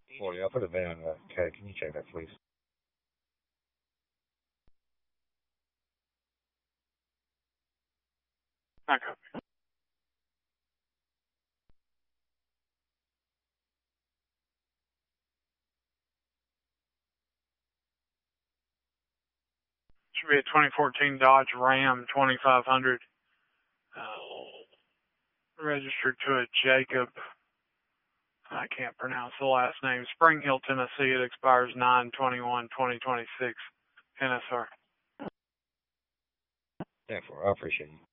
40. I'll put a VIN on the code. Can you check that, please? I copy. Should be a 2014 Dodge Ram 2500. Registered to a Jacob. I can't pronounce the last name. Spring Hill, Tennessee. It expires 9/21/2026. NSR. Yeah, I appreciate you.